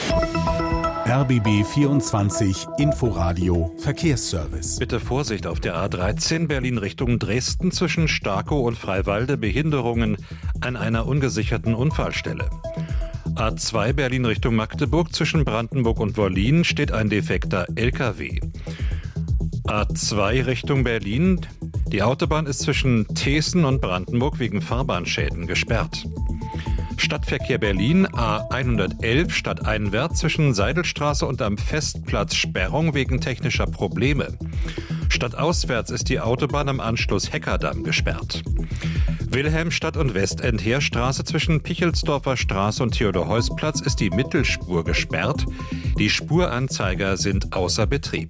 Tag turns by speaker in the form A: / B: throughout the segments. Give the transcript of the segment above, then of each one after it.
A: RBB 24 Inforadio Verkehrsservice.
B: Bitte Vorsicht auf der A13 Berlin Richtung Dresden zwischen Starkow und Freiwalde. Behinderungen an einer ungesicherten Unfallstelle. A2 Berlin Richtung Magdeburg zwischen Brandenburg und Wollin steht ein defekter LKW. A2 Richtung Berlin. Die Autobahn ist zwischen Teeßen und Brandenburg wegen Fahrbahnschäden gesperrt. Stadtverkehr Berlin, A111 stadteinwärts zwischen Seidelstraße und am Festplatz Sperrung wegen technischer Probleme. Stadtauswärts ist die Autobahn am Anschluss Heckerdamm gesperrt. Wilhelmstadt und Westend-Heerstraße zwischen Pichelsdorfer Straße und Theodor-Heuss-Platz ist die Mittelspur gesperrt. Die Spuranzeiger sind außer Betrieb.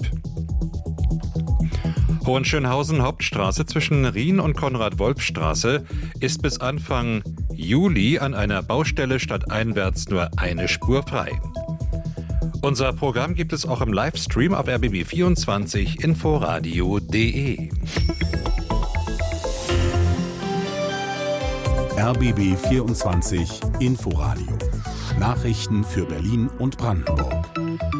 B: Hohenschönhausen Hauptstraße zwischen Rien und Konrad-Wolf-Straße ist bis Anfang Juli an einer Baustelle stadteinwärts nur eine Spur frei. Unser Programm gibt es auch im Livestream auf RBB24 Inforadio.de.
A: RBB 24 Inforadio. Nachrichten für Berlin und Brandenburg.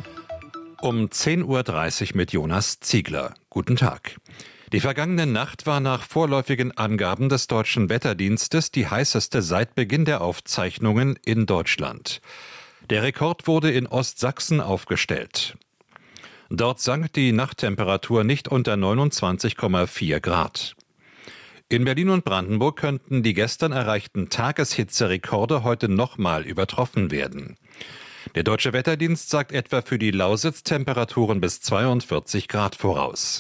B: Um 10.30 Uhr mit Jonas Ziegler. Guten Tag. Die vergangene Nacht war nach vorläufigen Angaben des Deutschen Wetterdienstes die heißeste seit Beginn der Aufzeichnungen in Deutschland. Der Rekord wurde in Ostsachsen aufgestellt. Dort sank die Nachttemperatur nicht unter 29,4 Grad. In Berlin und Brandenburg könnten die gestern erreichten Tageshitzerekorde heute nochmal übertroffen werden. Der Deutsche Wetterdienst sagt etwa für die Lausitz Temperaturen bis 42 Grad voraus.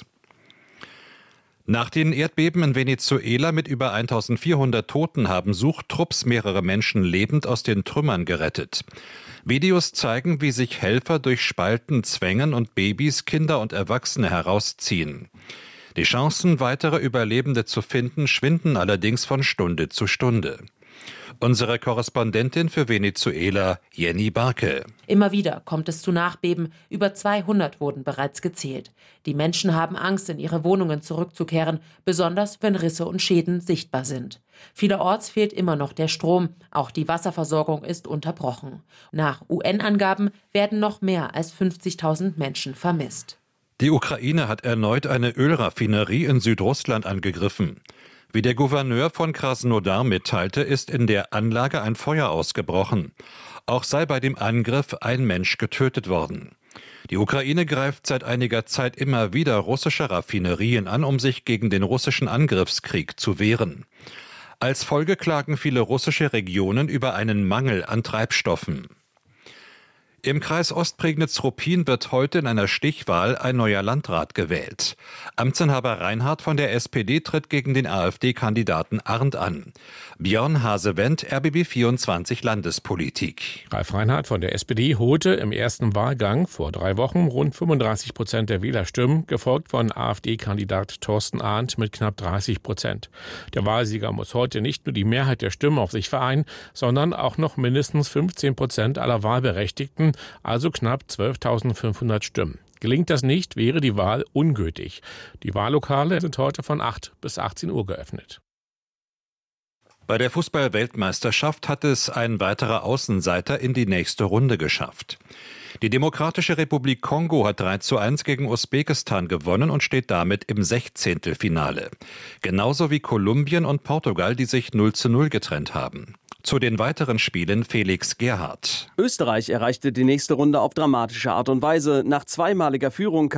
B: Nach den Erdbeben in Venezuela mit über 1400 Toten haben Suchtrupps mehrere Menschen lebend aus den Trümmern gerettet. Videos zeigen, wie sich Helfer durch Spalten zwängen und Babys, Kinder und Erwachsene herausziehen. Die Chancen, weitere Überlebende zu finden, schwinden allerdings von Stunde zu Stunde. Unsere Korrespondentin für Venezuela, Jenny Barke.
C: Immer wieder kommt es zu Nachbeben. Über 200 wurden bereits gezählt. Die Menschen haben Angst, in ihre Wohnungen zurückzukehren, besonders wenn Risse und Schäden sichtbar sind. Vielerorts fehlt immer noch der Strom. Auch die Wasserversorgung ist unterbrochen. Nach UN-Angaben werden noch mehr als 50.000 Menschen vermisst.
B: Die Ukraine hat erneut eine Ölraffinerie in Südrussland angegriffen. Wie der Gouverneur von Krasnodar mitteilte, ist in der Anlage ein Feuer ausgebrochen. Auch sei bei dem Angriff ein Mensch getötet worden. Die Ukraine greift seit einiger Zeit immer wieder russische Raffinerien an, um sich gegen den russischen Angriffskrieg zu wehren. Als Folge klagen viele russische Regionen über einen Mangel an Treibstoffen. Im Kreis Ostprignitz-Ruppin wird heute in einer Stichwahl ein neuer Landrat gewählt. Amtsinhaber Reinhardt von der SPD tritt gegen den AfD-Kandidaten Arndt an. Björn Hasewendt, RBB 24 Landespolitik.
D: Ralf Reinhardt von der SPD holte im ersten Wahlgang vor 3 Wochen rund 35% der Wählerstimmen, gefolgt von AfD-Kandidat Thorsten Arndt mit knapp 30%. Der Wahlsieger muss heute nicht nur die Mehrheit der Stimmen auf sich vereinen, sondern auch noch mindestens 15% aller Wahlberechtigten, also knapp 12.500 Stimmen. Gelingt das nicht, wäre die Wahl ungültig. Die Wahllokale sind heute von 8 bis 18 Uhr geöffnet.
B: Bei der Fußball-Weltmeisterschaft hat es ein weiterer Außenseiter in die nächste Runde geschafft. Die Demokratische Republik Kongo hat 3:1 gegen Usbekistan gewonnen und steht damit im 16. Finale. Genauso wie Kolumbien und Portugal, die sich 0:0 getrennt haben. Zu den weiteren Spielen Felix Gerhardt.
E: Österreich erreichte die nächste Runde auf dramatische Art und Weise. Nach zweimaliger Führung